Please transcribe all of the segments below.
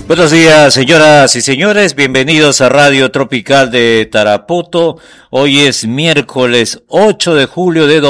Buenos días, señoras y señores, bienvenidos a Radio Tropical de Tarapoto. Hoy es miércoles 8 de julio de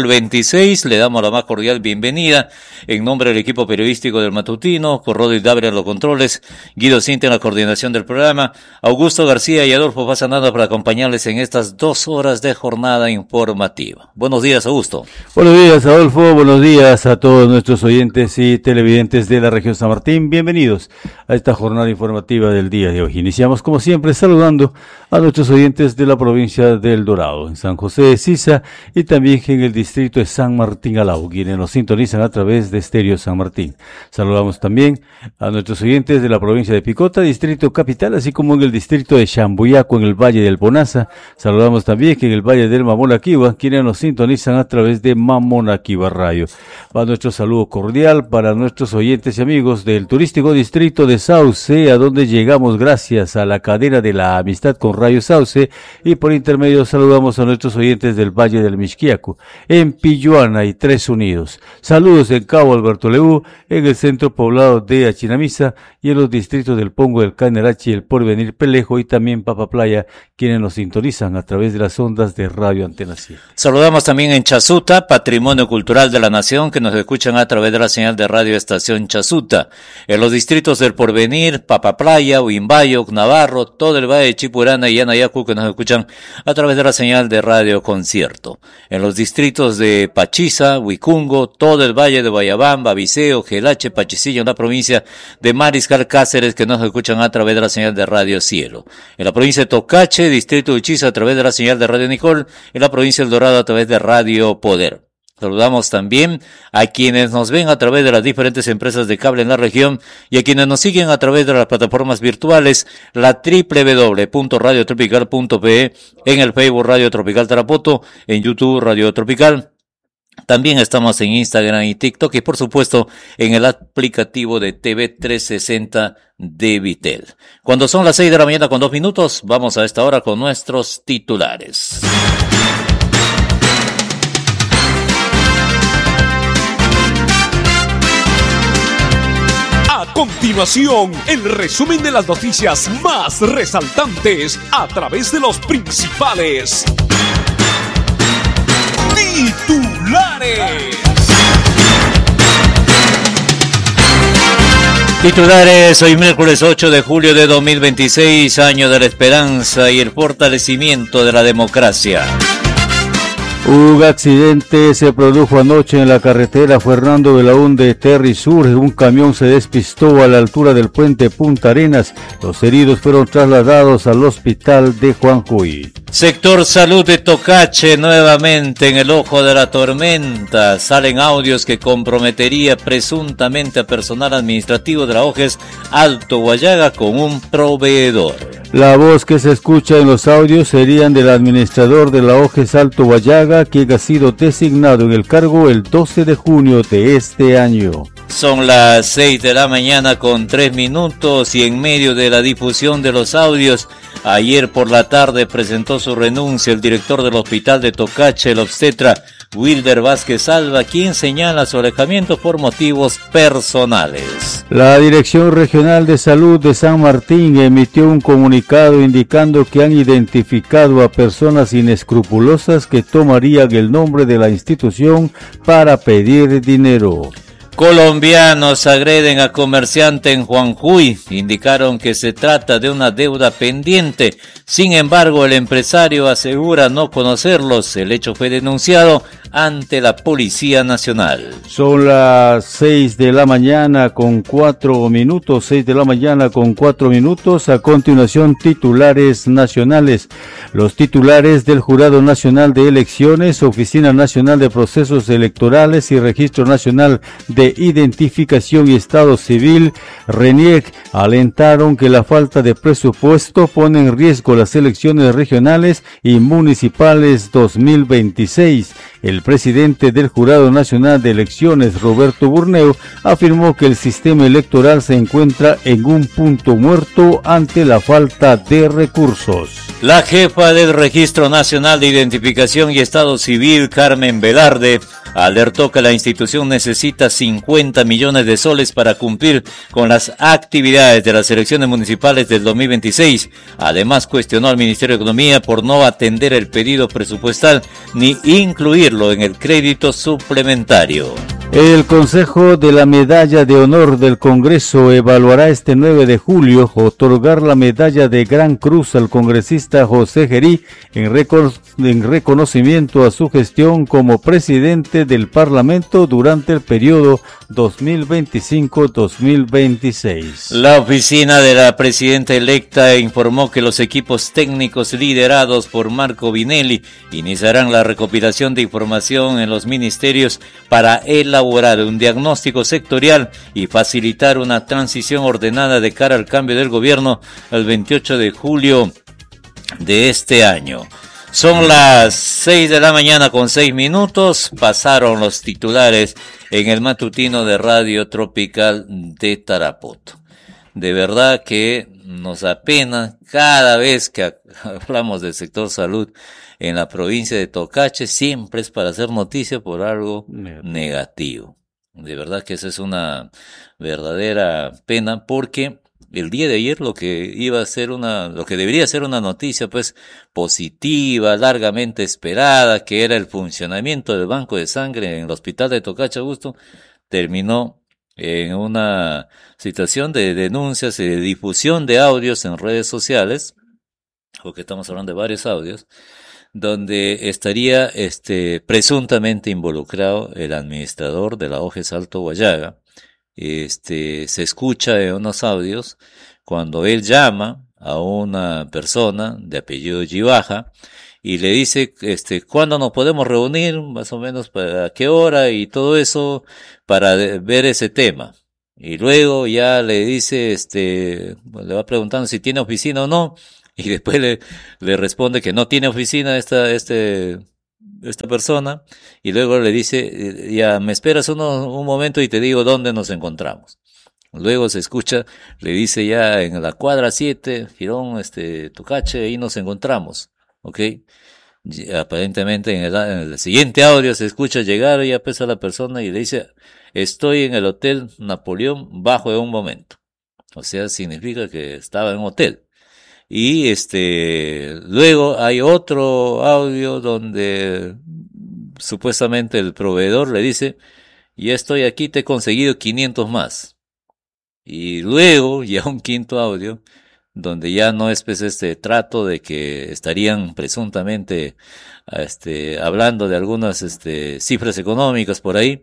2026. Le damos la más cordial bienvenida en nombre del equipo periodístico del Matutino, con Rodri Dabria en los controles, Guido Cinta en la coordinación del programa, Augusto García y Adolfo Pasananda para acompañarles en estas 2 horas de jornada informativa. Buenos días, Augusto. Buenos días, Adolfo. Buenos días a todos nuestros oyentes y televidentes de la región San Martín. Bienvenidos a esta jornada informativa del día de hoy. Iniciamos como siempre saludando a nuestros oyentes de la provincia del Dorado, en San José de Sisa y también en el distrito de San Martín Alao, quienes nos sintonizan a través de Estéreo San Martín. Saludamos también a nuestros oyentes de la provincia de Picota, distrito capital, así como en el distrito de Chambuyaco, en el Valle del Bonaza. Saludamos también en el Valle del Mamonaquiba, quienes nos sintonizan a través de Mamonaquiba Radio. Va nuestro saludo cordial para nuestros oyentes y amigos del turístico distrito de Sauce, a donde llegamos gracias a la cadena de la amistad con Radio Sauce, y por intermedio saludamos a nuestros oyentes del Valle del Mixquiaco, en Pilluana y Tres Unidos. Saludos en Cabo Alberto Leú, en el centro poblado de Achinamisa y en los distritos del Pongo, del Canerachi, el Porvenir Pelejo y también Papa Playa, quienes nos sintonizan a través de las ondas de Radio Antena 100. Saludamos también en Chasuta, Patrimonio Cultural de la Nación, que nos escuchan a través de la señal de Radio Estación Chasuta. En los distritos del Porvenir, Papa Playa, Huimbayo, Navarro, todo el Valle de Chipurana y Anayacu, que nos escuchan a través de la señal de Radio Concierto. En los distritos de Pachiza, Huicungo, todo el Valle de Guayabamba, Viseo, Gelache, Pachicillo, en la provincia de Mariscal Cáceres, que nos escuchan a través de la señal de Radio Cielo. En la provincia de Tocache, distrito de Uchiza, a través de la señal de Radio Nicol. En la provincia del Dorado, a través de Radio Poder. Saludamos también a quienes nos ven a través de las diferentes empresas de cable en la región y a quienes nos siguen a través de las plataformas virtuales, la www.radiotropical.pe, en el Facebook Radio Tropical Tarapoto, en YouTube Radio Tropical. También estamos en Instagram y TikTok y por supuesto en el aplicativo de TV 360 de Vitel. Cuando son las 6 de la mañana con 2 minutos, vamos a esta hora con nuestros titulares. A continuación, el resumen de las noticias más resaltantes a través de los principales Titulares, hoy miércoles 8 de julio de 2026, año de la esperanza y el fortalecimiento de la democracia. Un accidente se produjo anoche en la carretera Fernando Belaúnde Terry Sur. Un camión se despistó a la altura del puente Punta Arenas. Los heridos fueron trasladados al hospital de Juanjuy. Sector salud de Tocache nuevamente en el ojo de la tormenta. Salen audios que comprometería presuntamente a personal administrativo de la OGES Alto Guayaga con un proveedor. La voz que se escucha en los audios serían del administrador de la OGES Alto Guayaga, quien ha sido designado en el cargo el 12 de junio de este año. Son las 6 de la mañana con 3 minutos y en medio de la difusión de los audios, ayer por la tarde presentó su renuncia el director del hospital de Tocache, el obstetra Wilder Vázquez Alba, quien señala su alejamiento por motivos personales. La Dirección Regional de Salud de San Martín emitió un comunicado indicando que han identificado a personas inescrupulosas que tomarían el nombre de la institución para pedir dinero. Colombianos agreden a comerciante en Juanjuy. Indicaron que se trata de una deuda pendiente. Sin embargo, el empresario asegura no conocerlos. El hecho fue denunciado ante la Policía Nacional. Son las 6 de la mañana con 4 minutos. 6 de la mañana con 4 minutos. A continuación, titulares nacionales. Los titulares del Jurado Nacional de Elecciones, Oficina Nacional de Procesos Electorales y Registro Nacional de Identificación y Estado Civil, RENIEC, alentaron que la falta de presupuesto pone en riesgo las elecciones regionales y municipales 2026. El presidente del Jurado Nacional de Elecciones, Roberto Burneo, afirmó que el sistema electoral se encuentra en un punto muerto ante la falta de recursos. La jefa del Registro Nacional de Identificación y Estado Civil, Carmen Velarde, alertó que la institución necesita 50 millones de soles para cumplir con las actividades de las elecciones municipales del 2026. Además, cuestionó al Ministerio de Economía por no atender el pedido presupuestal ni incluirlo en el crédito suplementario. El Consejo de la Medalla de Honor del Congreso evaluará este 9 de julio otorgar la medalla de Gran Cruz al congresista José Gerí en reconocimiento a su gestión como presidente del Parlamento durante el periodo 2025-2026. La oficina de la presidenta electa informó que los equipos técnicos liderados por Marco Vinelli iniciarán la recopilación de información en los ministerios para elaborar un diagnóstico sectorial y facilitar una transición ordenada de cara al cambio del gobierno el 28 de julio de este año. Son las 6 de la mañana con 6 minutos, pasaron los titulares en el matutino de Radio Tropical de Tarapoto. De verdad que nos apena cada vez que hablamos del sector salud en la provincia de Tocache, siempre es para hacer noticia por algo negativo. De verdad que esa es una verdadera pena, porque el día de ayer lo que debería ser una noticia pues positiva, largamente esperada, que era el funcionamiento del banco de sangre en el hospital de Tocache Augusto, terminó en una situación de denuncias y de difusión de audios en redes sociales, porque estamos hablando de varios audios, donde estaría presuntamente involucrado el administrador de la OGES Alto Guayaga. Se escucha en unos audios cuando él llama a una persona de apellido Gibaja y le dice cuándo nos podemos reunir, más o menos para qué hora y todo eso para ver ese tema. Y luego ya le dice, le va preguntando si tiene oficina o no, y después le responde que no tiene oficina esta persona, y luego le dice, ya me esperas un momento y te digo dónde nos encontramos. Luego se escucha, le dice ya en la cuadra 7, Girón, Tocache, ahí nos encontramos, ¿ok? Y aparentemente en el siguiente audio se escucha llegar ya pues a la persona y le dice, estoy en el Hotel Napoleón, bajo en un momento. O sea, significa que estaba en un hotel. Y luego hay otro audio donde supuestamente el proveedor le dice, ya estoy aquí, te he conseguido 500 más. Y luego ya un quinto audio donde ya no es pues trato de que estarían presuntamente hablando de algunas cifras económicas por ahí.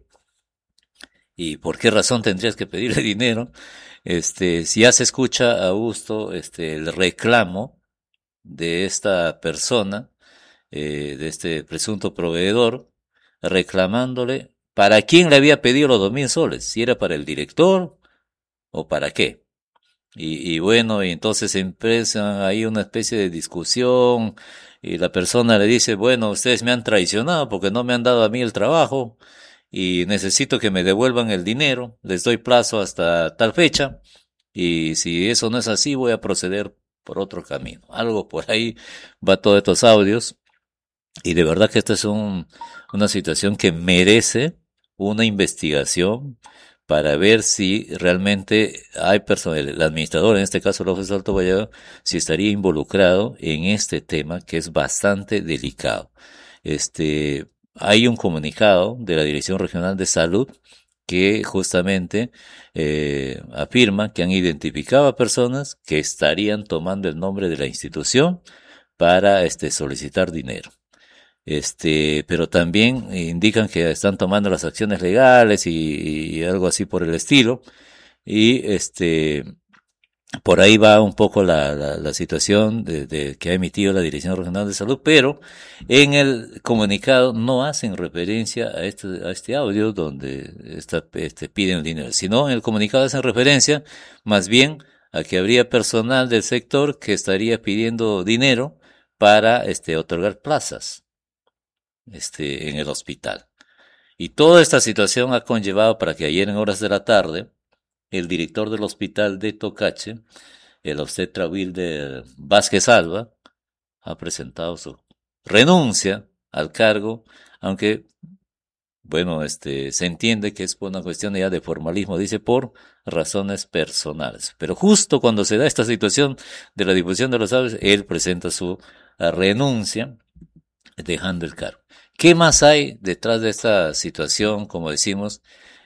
¿Y por qué razón tendrías que pedirle dinero? Si ya se escucha a Augusto, el reclamo de esta persona, de este presunto proveedor, reclamándole para quién le había pedido los 2,000 soles, si era para el director o para qué. Y bueno, y entonces empieza ahí una especie de discusión, y la persona le dice, bueno, ustedes me han traicionado porque no me han dado a mí el trabajo, y necesito que me devuelvan el dinero, les doy plazo hasta tal fecha, y si eso no es así voy a proceder por otro camino. Algo por ahí va todos estos audios, y de verdad que esta es una situación que merece una investigación para ver si realmente hay personas, el administrador, en este caso el OGES Alto Guayaga, si estaría involucrado en este tema que es bastante delicado. Hay un comunicado de la Dirección Regional de Salud que justamente afirma que han identificado a personas que estarían tomando el nombre de la institución para solicitar dinero. Pero también indican que están tomando las acciones legales y algo así por el estilo. Y por ahí va un poco la situación de que ha emitido la Dirección Regional de Salud, pero en el comunicado no hacen referencia a este audio donde piden el dinero, sino en el comunicado hacen referencia más bien a que habría personal del sector que estaría pidiendo dinero para otorgar plazas. en el hospital. Y toda esta situación ha conllevado para que ayer en horas de la tarde, el director del hospital de Tocache, el obstetra Wilder Vázquez Alba, ha presentado su renuncia al cargo, aunque, bueno, se entiende que es por una cuestión ya de formalismo, dice por razones personales. Pero justo cuando se da esta situación de la difusión de los audios, él presenta su renuncia, dejando el cargo. ¿Qué más hay detrás de esta situación, como decimos,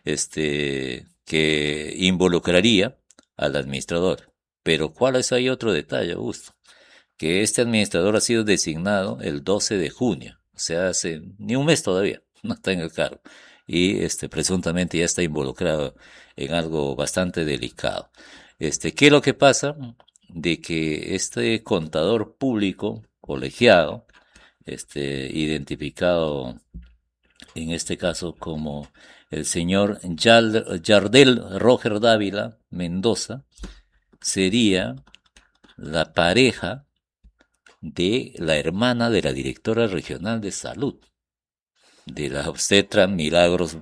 que involucraría al administrador? Pero ¿cuál es ahí otro detalle, Augusto? Que este administrador ha sido designado el 12 de junio, o sea, hace ni un mes todavía, no está en el cargo, y presuntamente ya está involucrado en algo bastante delicado. ¿Qué es lo que pasa? De que este contador público colegiado, identificado en este caso como el señor Yardel Roger Dávila Mendoza, sería la pareja de la hermana de la directora regional de salud, de la obstetra Milagros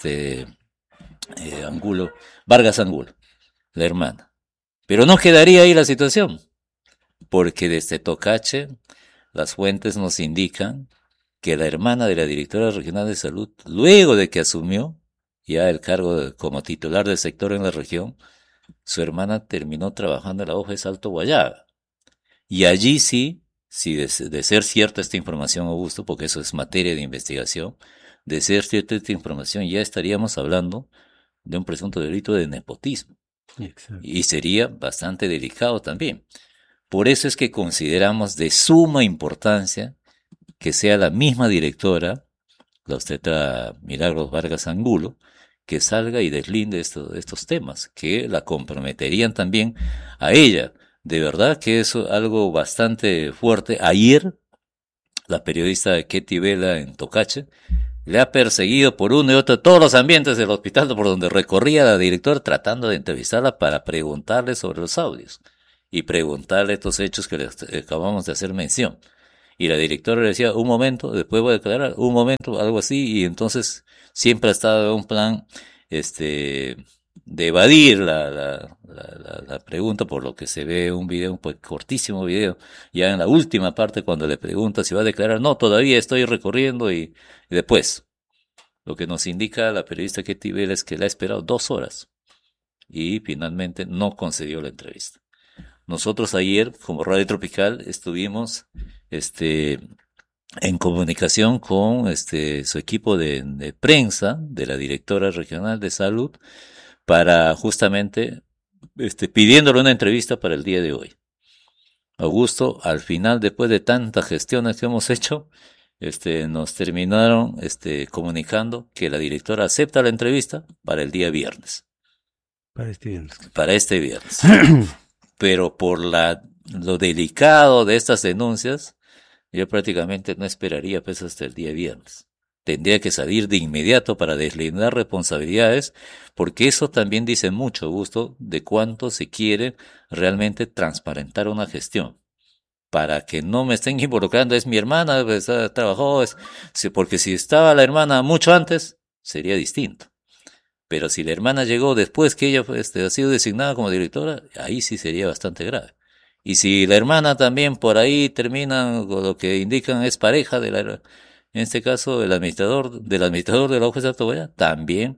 Angulo, Vargas Angulo, la hermana. Pero no quedaría ahí la situación, porque desde Tocache las fuentes nos indican que la hermana de la directora regional de salud, luego de que asumió ya el cargo como titular del sector en la región, su hermana terminó trabajando en la hoja de Salto Guayaga. Y allí sí, de ser cierta esta información, Augusto, porque eso es materia de investigación, de ser cierta esta información, ya estaríamos hablando de un presunto delito de nepotismo. Exacto. Y sería bastante delicado también. Por eso es que consideramos de suma importancia que sea la misma directora, la obstetra Milagros Vargas Angulo, que salga y deslinde estos temas, que la comprometerían también a ella. De verdad que es algo bastante fuerte. Ayer, la periodista Ketty Vela en Tocache le ha perseguido por uno y otro todos los ambientes del hospital por donde recorría la directora tratando de entrevistarla para preguntarle sobre los audios y preguntarle estos hechos que le acabamos de hacer mención. Y la directora le decía, un momento, después voy a declarar, un momento, algo así, y entonces siempre ha estado en un plan, de evadir la pregunta, por lo que se ve un video, un cortísimo video, ya en la última parte cuando le pregunta si va a declarar, no, todavía estoy recorriendo y después. Lo que nos indica la periodista Ketty Vela es que la ha esperado 2 horas y finalmente no concedió la entrevista. Nosotros ayer, como Radio Tropical, estuvimos en comunicación con su equipo de prensa de la directora regional de salud para justamente pidiéndole una entrevista para el día de hoy. Augusto, al final, después de tantas gestiones que hemos hecho, nos terminaron comunicando que la directora acepta la entrevista para el día viernes. Para este viernes. Pero por lo delicado de estas denuncias, yo prácticamente no esperaría pues hasta el día viernes. Tendría que salir de inmediato para deslindar responsabilidades, porque eso también dice mucho, Augusto, de cuánto se quiere realmente transparentar una gestión. Para que no me estén involucrando, es mi hermana, pues, trabajó, porque si estaba la hermana mucho antes, sería distinto. Pero si la hermana llegó después que ella ha sido designada como directora, ahí sí sería bastante grave. Y si la hermana también por ahí termina, con lo que indican es pareja en este caso del administrador de la hoja de Salto Guayaga, también,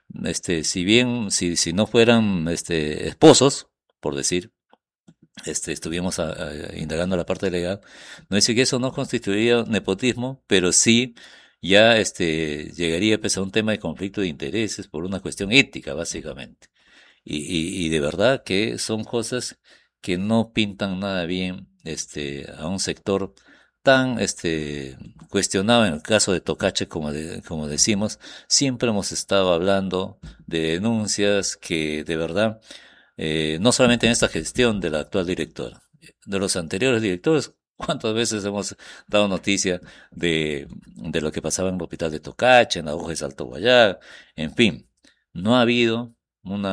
si no fueran esposos, por decir, estuvimos indagando la parte legal, no dice que eso no constituiría nepotismo, pero sí ya llegaría pues a un tema de conflicto de intereses por una cuestión ética, básicamente. Y de verdad que son cosas que no pintan nada bien a un sector tan cuestionado. En el caso de Tocache, como decimos, siempre hemos estado hablando de denuncias que de verdad no solamente en esta gestión de la actual directora, de los anteriores directores, cuántas veces hemos dado noticia de lo que pasaba en el hospital de Tocache, en la hoja de Salto Guayaga, en fin, no ha habido no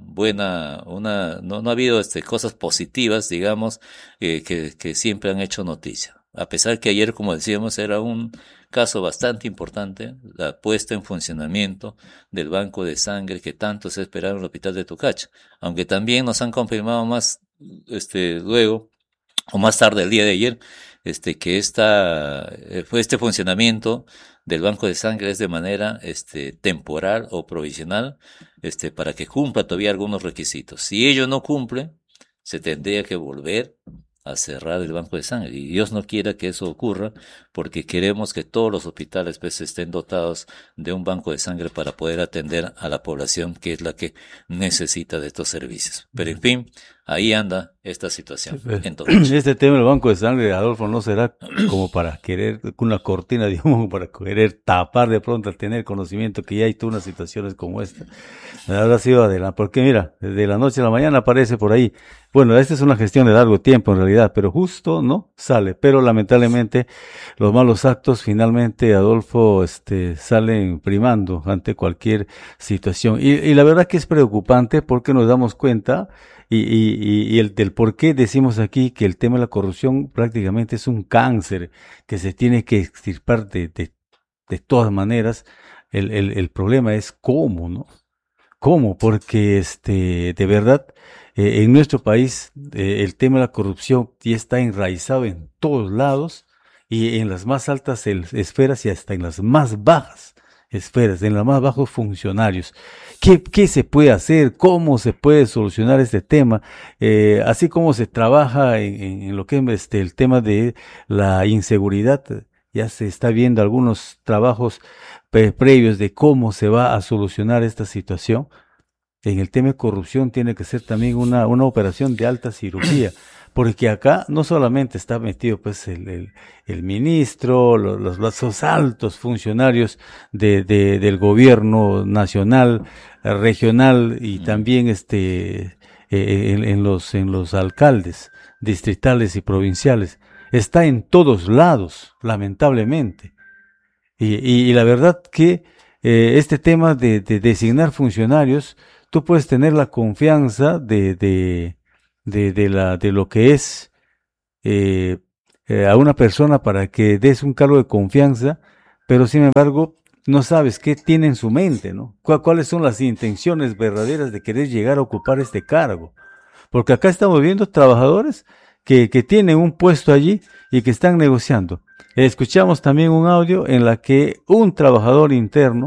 ha habido cosas positivas, digamos, que siempre han hecho noticia. A pesar que ayer, como decíamos, era un caso bastante importante, la puesta en funcionamiento del banco de sangre que tanto se esperaba en el hospital de Tucacha, aunque también nos han confirmado más, luego, o más tarde el día de ayer, que este funcionamiento del banco de sangre es de manera, temporal o provisional, para que cumpla todavía algunos requisitos. Si ello no cumple, se tendría que volver a cerrar el banco de sangre, y Dios no quiera que eso ocurra, porque queremos que todos los hospitales pues estén dotados de un banco de sangre para poder atender a la población que es la que necesita de estos servicios. Pero en fin, ahí anda esta situación. Entonces, este tema del banco de sangre, Adolfo, no será como para querer, con una cortina de humo, para querer tapar de pronto al tener conocimiento que ya hay unas situaciones como esta. Habrá sido adelante, porque mira, desde la noche a la mañana aparece por ahí. Bueno, esta es una gestión de largo tiempo en realidad, pero justo no sale. Pero lamentablemente los malos actos finalmente, Adolfo, salen primando ante cualquier situación. Y la verdad que es preocupante porque nos damos cuenta y del por qué decimos aquí que el tema de la corrupción prácticamente es un cáncer que se tiene que extirpar de todas maneras. El problema es cómo, ¿no? ¿Cómo? Porque de verdad, en nuestro país el tema de la corrupción ya está enraizado en todos lados y en las más altas esferas y hasta en las más bajas esferas, en los más bajos funcionarios. ¿Qué se puede hacer? ¿Cómo se puede solucionar este tema? Así como se trabaja en lo que es el tema de la inseguridad, ya se está viendo algunos trabajos previos de cómo se va a solucionar esta situación. En el tema de corrupción tiene que ser también una operación de alta cirugía, porque acá no solamente está metido pues el ministro, los altos funcionarios del gobierno nacional, regional y también en los alcaldes distritales y provinciales. Está en todos lados, lamentablemente. Y la verdad que este tema de designar funcionarios, tú puedes tener la confianza de lo que es a una persona para que des un cargo de confianza, pero sin embargo no sabes qué tiene en su mente, ¿no? ¿Cuáles son las intenciones verdaderas de querer llegar a ocupar este cargo? Porque acá estamos viendo trabajadores que tienen un puesto allí y que están negociando. Escuchamos también un audio en la que un trabajador interno